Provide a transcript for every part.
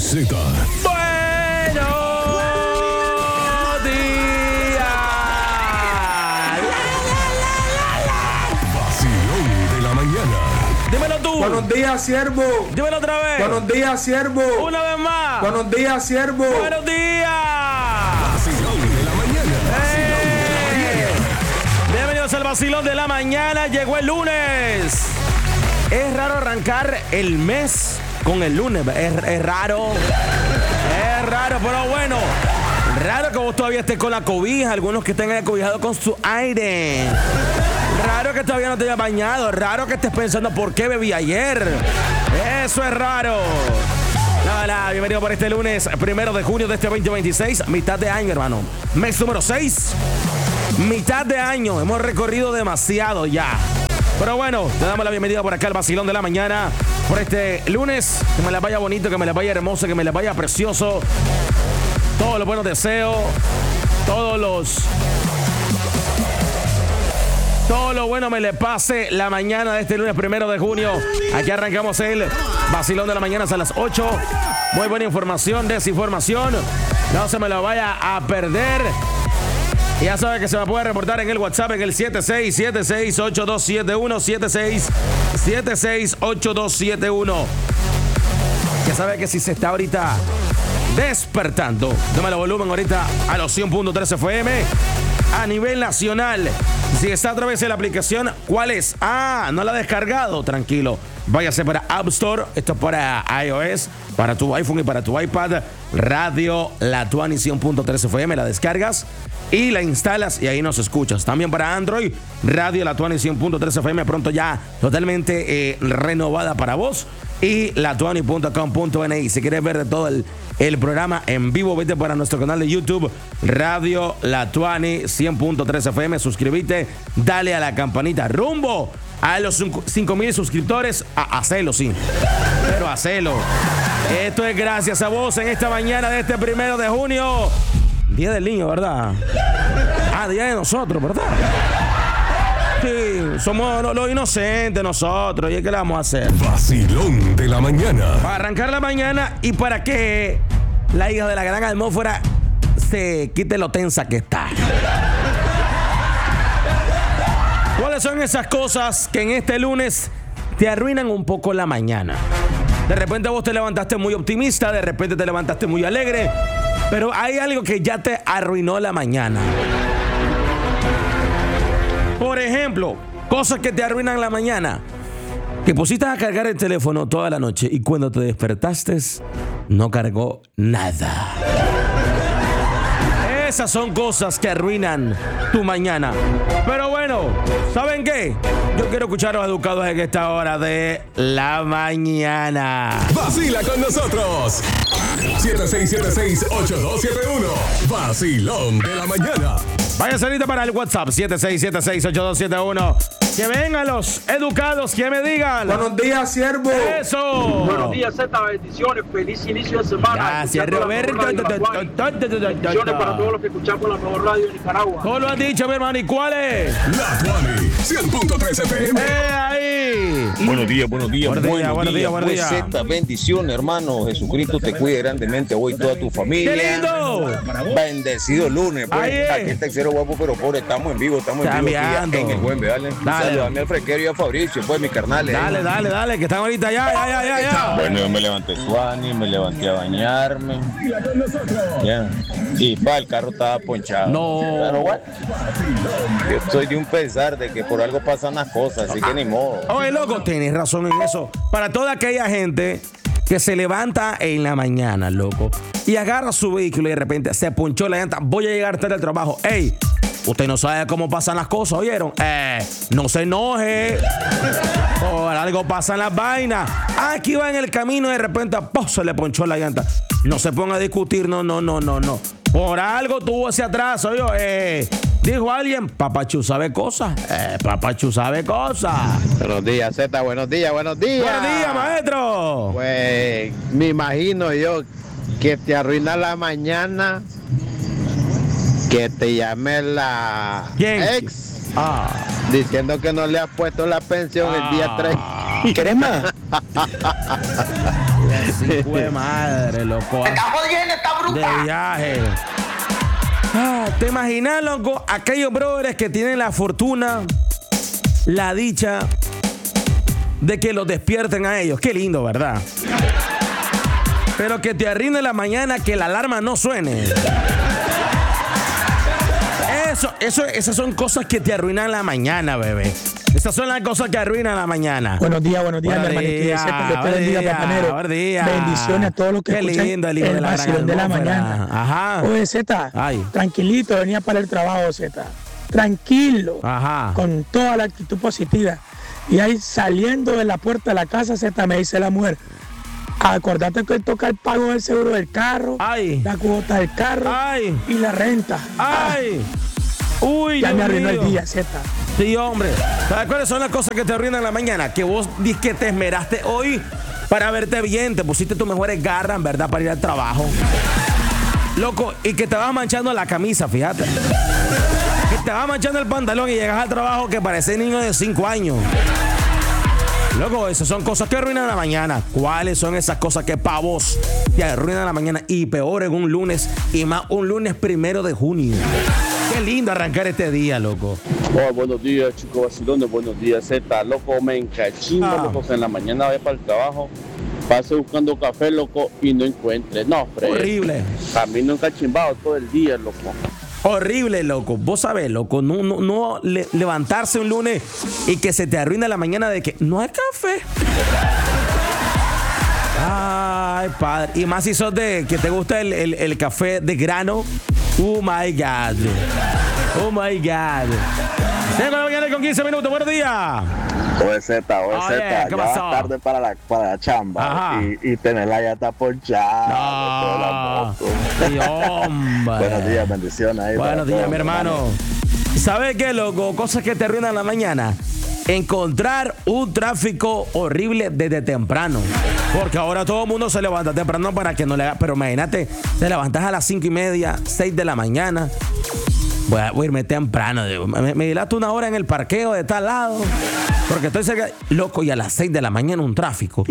Z. Buenos días. Vacilón de la mañana. Dímelo tú. Buenos días, siervo. Dímelo otra vez. Buenos días, siervo. Una vez más. Buenos días, siervo. Buenos días. Vacilón de la mañana. Bienvenidos al Vacilón de la mañana. Llegó el lunes. Es raro arrancar el mes con el lunes. Es raro. Es raro, pero bueno. Raro que vos todavía estés con la cobija. Algunos que estén acobijados con su aire. Raro que todavía no te hayas bañado. Raro que estés pensando por qué bebí ayer. Eso es raro. Hola, bienvenido por este lunes 1 de junio de este 2026. Mitad de año, hermano. Mes número 6. Mitad de año. Hemos recorrido demasiado ya. Pero bueno, te damos la bienvenida por acá al Vacilón de la mañana. Por este lunes. Que me la vaya bonito, que me la vaya hermoso, que me la vaya precioso. Todos los buenos deseos. Todo lo bueno me le pase la mañana de este lunes 1 de junio. Aquí arrancamos el Vacilón de la mañana a las 8. Muy buena información, desinformación. No se me lo vaya a perder. Y ya sabe que se me puede reportar en el WhatsApp en el 76768271. 76768271. Ya sabe que si se está ahorita despertando, démelo volumen ahorita a los 100.3 FM a nivel nacional. Si está a través de la aplicación, ¿cuál es? No la ha descargado, tranquilo. Váyase para App Store, esto es para iOS, para tu iPhone y para tu iPad. Radio La Tuani 100.3 FM, la descargas y la instalas y ahí nos escuchas. También para Android, Radio La Tuani 100.3 FM, pronto ya totalmente renovada para vos. Y latuani.com.ni. Si quieres ver de todo el programa en vivo, vete para nuestro canal de YouTube, Radio La Tuani 100.3 FM. Suscríbete, dale a la campanita. Rumbo a los 5,000 suscriptores. Hacelo, sí. Pero hacelo. Esto es gracias a vos en esta mañana de este 1 de junio. Día del niño, ¿verdad? Día de nosotros, ¿verdad? Sí, somos los inocentes nosotros. ¿Y qué le vamos a hacer? Vacilón de la mañana. Para arrancar la mañana y para que la hija de la gran atmósfera se quite lo tensa que está. ¿Cuáles son esas cosas que en este lunes te arruinan un poco la mañana? De repente vos te levantaste muy optimista, de repente te levantaste muy alegre, pero hay algo que ya te arruinó la mañana. Por ejemplo, cosas que te arruinan la mañana. Que pusiste a cargar el teléfono toda la noche y cuando te despertaste no cargó nada. Esas son cosas que arruinan tu mañana. Pero bueno, ¿saben qué? Yo quiero escuchar a los educados en esta hora de la mañana. Vacila con nosotros. 76768271. Vacilón de la mañana. Vaya salita para el WhatsApp 76768271. Que vengan los educados, que me digan. Buenos días, siervo. Eso. Buenos días, Z, bendiciones, feliz inicio de semana. Gracias, Roberto. Bendiciones para todos los que escuchamos la mejor radio de Nicaragua. ¿Cómo lo han dicho, mi hermano? ¿Y cuál es? La Tuani 100.3 FM. Ahí! Buenos días. Buenos días. Pues, Z, bendiciones, hermano. Jesucristo te cuide grandemente hoy toda tu familia. ¡Qué lindo! Bendecido lunes, pues. Ahí es. Aquí está el cero guapo, pero pobre. Estamos en vivo aquí en el buen, dale. Saludos a mi Alfrequero y a Fabricio, pues, mis carnales. Dale, que están ahorita ya. Bueno, yo me levanté suani, me levanté a bañarme. Ya. Y el carro estaba ponchado. No. Pero bueno, yo soy de un pesar de que por algo pasan las cosas, así que ni modo. Oye, loco, tienes razón en eso. Para toda aquella gente que se levanta en la mañana, loco, y agarra su vehículo y de repente se ponchó la llanta, voy a llegar tarde al trabajo. ¡Ey! Usted no sabe cómo pasan las cosas, ¿oyeron? No se enoje. Por algo pasan las vainas. Aquí va en el camino y de repente se le ponchó la llanta. No se ponga a discutir, no. Por algo tuvo ese atraso, dijo alguien, Papachu sabe cosas. Papachu sabe cosas. Buenos días, Z, buenos días. Buenos días, maestro. Pues me imagino yo que te arruina la mañana que te llame la ¿Quién? ex diciendo que no le has puesto la pensión el día 3. ¿Querés más? 5 de madre, loco. ¡Está jodiendo esta bruta! De viaje. ¿Te imaginas, loco? Aquellos brothers que tienen la fortuna, la dicha de que los despierten a ellos. Qué lindo, ¿verdad? Pero que te arruine la mañana, que la alarma no suene. Esas son cosas que te arruinan la mañana, bebé. Esas son las cosas que arruinan la mañana. Buenos días, mi hermanito. Dios te bendiga, papanero. Buenos días. Bendiciones a todos los que Qué escuchan lindo el hijo de la vacilón de la atmósfera. mañana. Ajá. Oye, Zeta, tranquilito, venía para el trabajo, Zeta. Tranquilo. Ajá. Con toda la actitud positiva. Y ahí saliendo de la puerta de la casa, Zeta, me dice la mujer: acordate que toca el pago del seguro del carro, la cuota del carro y la renta. ¡Ay! Uy, ya Dios me arruinó mío. el día, Zeta. Sí, hombre. ¿Sabes cuáles son las cosas que te arruinan la mañana? Que vos dices que te esmeraste hoy para verte bien, te pusiste tus mejores garras, ¿verdad? Para ir al trabajo. Loco, y que te vas manchando la camisa, fíjate. Que te vas manchando el pantalón y llegas al trabajo que parece niño de 5 años. Loco, esas son cosas que arruinan la mañana. ¿Cuáles son esas cosas que para vos te arruinan la mañana? Y peor en un lunes, y más un lunes 1 de junio. Qué lindo arrancar este día, loco. Oh, buenos días, chicos vacilones, buenos días, Z. Loco, me encachimba, loco, que en la mañana vaya para el trabajo, pase buscando café, loco, y no encuentre. No, Fred. Horrible. Camino encachimbado todo el día, loco. Horrible, loco. Vos sabés, loco, no levantarse un lunes y que se te arruina la mañana de que no hay café. Ay, padre. Y más si sos de que te gusta el café de grano. Oh my God. Oh my God. 5 de la mañana con 15 minutos. Buenos días. Oye, Z, ¿qué ya pasó? vas tarde para la chamba y tenerla ya está ponchada. Sí, hombre. Buenos días, bendiciones ahí. Buenos días, mi hermano. ¿Sabes qué, loco? Cosas que te arruinan la mañana. Encontrar un tráfico horrible desde temprano. Porque ahora todo el mundo se levanta temprano para que no le haga. Pero imagínate, te levantas a las 5:30, 6 de la mañana. Voy a irme temprano. Me dilato una hora en el parqueo de tal lado. Porque estoy cerca. Loco, y a las 6 de la mañana un tráfico.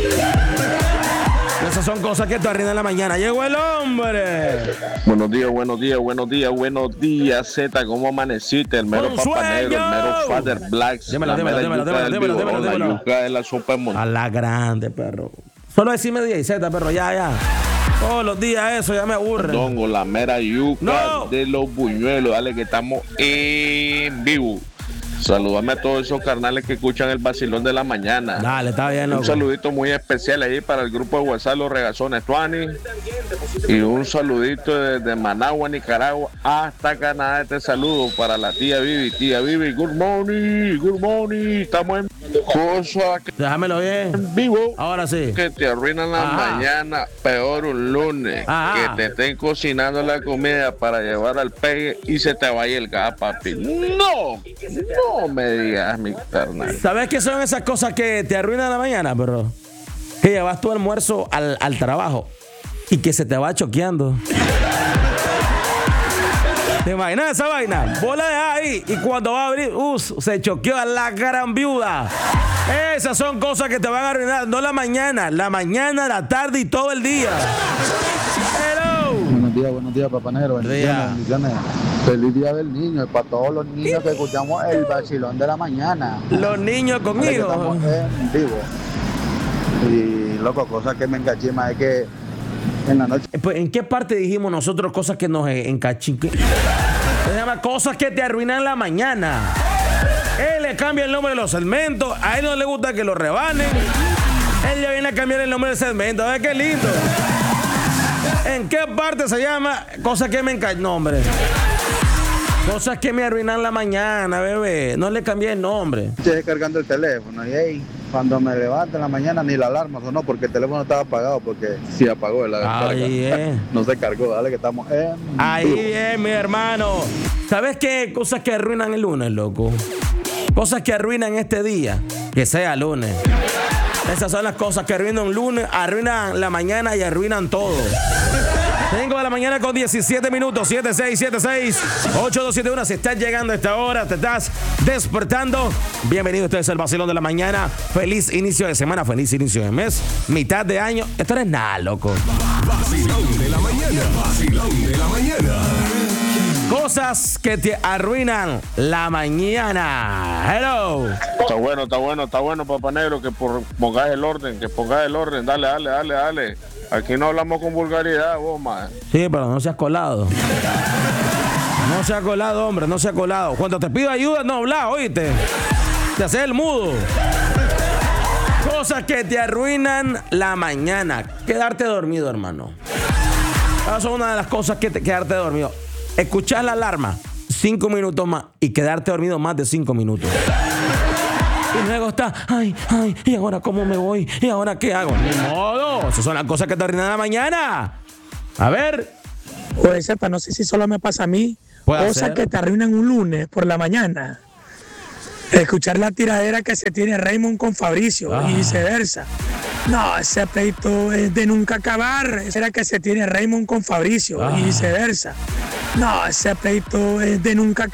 Esas son cosas que te arruinan la mañana. Llegó el hombre. Buenos días, Z. ¿Cómo amaneciste? El mero papanero, el mero Father Black. Dímelo. La yuca de la sopa de a la grande, perro. Solo decime día y Z, perro, ya. Todos los días eso, ya me aburre. Dongo, la mera yuca de los buñuelos. Dale que estamos en vivo. Saludame a todos esos carnales que escuchan el vacilón de la mañana. Dale, está bien, loco. Un saludito muy especial ahí para el grupo de WhatsApp Los Regazones Tuani. Y un saludito desde Managua, Nicaragua, hasta Canadá. Este saludo para la tía Vivi. Tía Vivi, good morning. Estamos en cosas que... Déjamelo bien. En vivo. Ahora sí. Que te arruinan la mañana, peor un lunes. Que te estén cocinando la comida para llevar al pegue y se te vaya el gas, papi. No me digas, mi carnal. ¿Sabes qué son esas cosas que te arruinan la mañana, perro? Que llevas tu almuerzo al trabajo y que se te va choqueando. ¿Te imaginas esa vaina? Vos la dejás ahí y cuando va a abrir, se choqueó a la gran viuda. Esas son cosas que te van a arruinar, no la mañana, la tarde y todo el día. Hello. Buenos días, papanero. Bendiciones. Feliz día del niño y para todos los niños que escuchamos el vacilón de la mañana. Los niños conmigo. Estamos en vivo. Y loco, cosas que me encachima es que en la noche. Pues, ¿en qué parte dijimos nosotros cosas que nos encachiman? Se llama cosas que te arruinan la mañana. Él le cambia el nombre de los segmentos. A él no le gusta que lo rebanen. Él ya viene a cambiar el nombre del segmento. A ver qué lindo. ¿En qué parte se llama cosas que me encachiman? No, hombre. Cosas que me arruinan la mañana, bebé. No le cambié el nombre. Estoy descargando el teléfono y cuando me levanto en la mañana ni la alarma sonó porque el teléfono estaba apagado porque sí apagó la descarga. No se cargó, dale que estamos en ahí es, mi hermano. ¿Sabes qué cosas que arruinan el lunes, loco? Cosas que arruinan este día. Que sea lunes. Esas son las cosas que arruinan un lunes, arruinan la mañana y arruinan todo. 5 de la mañana con 17 minutos. 7676-8271. Si estás llegando a esta hora, te estás despertando. Bienvenido. Este es el vacilón de la mañana. Feliz inicio de semana, feliz inicio de mes. Mitad de año. Esto no es nada, loco. Vacilón de la mañana. Vacilón de la mañana. Cosas que te arruinan la mañana. Hello. Está bueno, papá negro, que pongas el orden, Dale. Aquí no hablamos con vulgaridad, vos, man. Sí, pero no seas colado. No seas colado, hombre, no seas colado. Cuando te pido ayuda, no hablas, oíste. Te haces el mudo. Cosas que te arruinan la mañana. Quedarte dormido, hermano. Esa es una de las cosas que quedarte dormido. Escuchar la alarma 5 minutos más y quedarte dormido más de 5 minutos. Y luego está, ay, ¿y ahora cómo me voy? ¿Y ahora qué hago? Ni modo. Esas son las cosas que te arruinan la mañana. A ver. Puede ser, no sé si solo me pasa a mí. Cosas que te arruinan un lunes por la mañana. Escuchar la tiradera que se tiene Raymond con Fabricio y viceversa. No, ese pleito es de nunca acabar. Era que se tiene Raymond con Fabricio y viceversa. No, ese pleito es de nunca acabar.